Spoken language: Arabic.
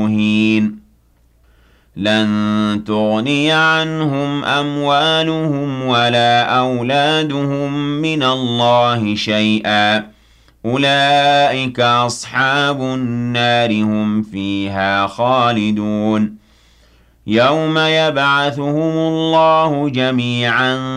مهين لن تغني عنهم أموالهم ولا أولادهم من الله شيئا أولئك أصحاب النار هم فيها خالدون يوم يبعثهم الله جميعا